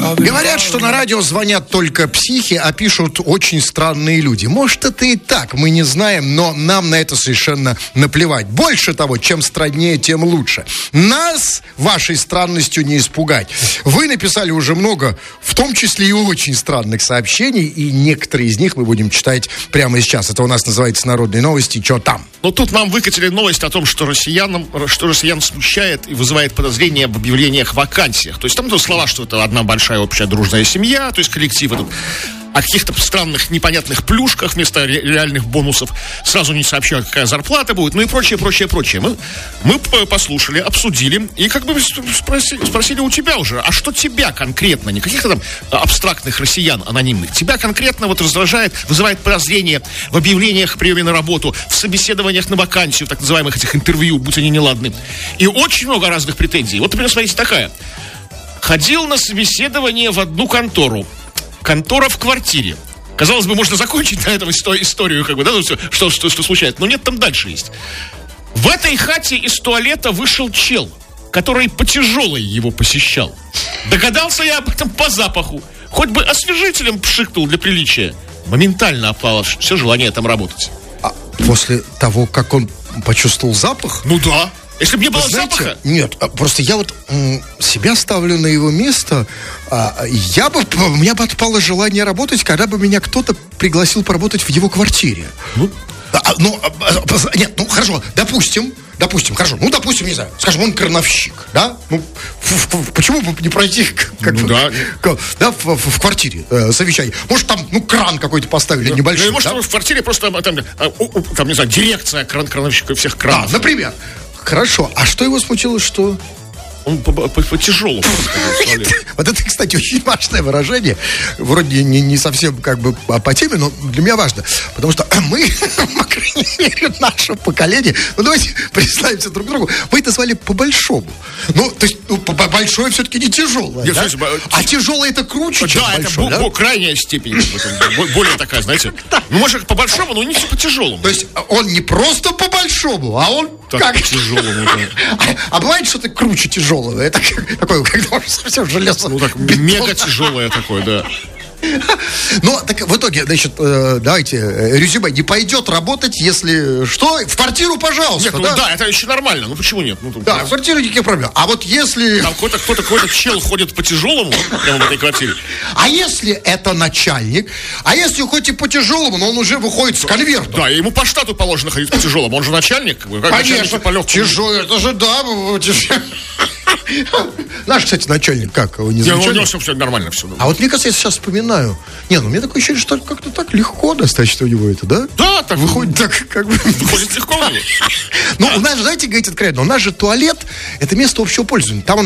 Говорят, что на радио звонят только психи, а пишут очень странные люди. Может, это и так, мы не знаем, но нам на это совершенно наплевать. Больше того, чем страннее, тем лучше. Нас вашей странностью не испугать. Вы написали уже много, в том числе и очень странных сообщений, и некоторые из них мы будем читать прямо сейчас. Это у нас называется «Народные новости». Чё там? Ну, тут нам выкатили новость о том, что россиян смущает и вызывает подозрения об объявлениях о вакансиях. То есть там слова, что это одна большая общая дружная семья, то есть коллектив этот, о каких-то странных непонятных плюшках вместо реальных бонусов, сразу не сообщают, какая зарплата будет, ну и прочее. Мы послушали, обсудили и как бы спросили у тебя уже, а что тебя конкретно, не каких-то там абстрактных россиян анонимных, тебя конкретно вот раздражает, вызывает подозрения в объявлениях о приеме на работу, в собеседованиях на вакансию, так называемых этих интервью, будь они неладны. И очень много разных претензий. Вот, например, смотрите, такая. Ходил на собеседование в одну контору. Контора в квартире. Казалось бы, можно закончить на этом историю, как бы, да, что случается. Но нет, там дальше есть. В этой хате из туалета вышел чел, который по тяжелой его посещал. Догадался я об этом по запаху. Хоть бы освежителем пшикнул для приличия. Моментально опало все желание там работать. А после того, как он почувствовал запах? Ну да. Если бы не было запаха? Нет, просто я вот себя ставлю на его место. У меня бы отпало желание работать, когда бы меня кто-то пригласил поработать в его квартире. Хорошо, допустим, не знаю, скажем, он крановщик, да? Ну, почему бы не пройти в квартире совещание? Может, там, кран какой-то поставили небольшой, может, в квартире просто там, не знаю, дирекция крановщика всех кранов. Да, например. Хорошо, а что его смутило, что... Он по тяжелому. Вот это, кстати, очень важное выражение. Вроде не совсем как бы по теме, но для меня важно. Потому что мы, по крайней мере, наше поколение, давайте представимся друг другу, мы это звали по-большому. Ну, то есть, большое все-таки не тяжелое, да? А тяжелое это круче, чем большое, да? Это крайняя степень. Более такая, знаете. Ну, может, по-большому, но не по-тяжелому. То есть, он не просто по-большому, а он как... по-тяжелому. А бывает что-то круче тяжелого? Это такое, когда совсем железо. Ну так, мега тяжелое такое, да. Ну, так в итоге, значит, давайте, резюме, не пойдет работать, если что, в квартиру, пожалуйста. Нет, да, это еще нормально, ну почему нет? Да, в квартиру никаких проблем. А вот если... Там какой-то чел ходит по тяжелому, прямо в этой квартире. А если это начальник, а если хоть и по тяжелому, но он уже выходит с конвертом? Да, ему по штату положено ходить по тяжелому, он же начальник. Конечно, тяжелый, это же, да, наш, кстати, начальник, как? Вы не замечали? У него все нормально все. А вот мне кажется, я сейчас вспоминаю. У меня такое ощущение, что как-то так легко достаточно у него это, да? Да, так выходит так, как бы. Выходит легко. Ну, у нас, знаете, говорить откровенно, у нас же туалет — это место общего пользования. Там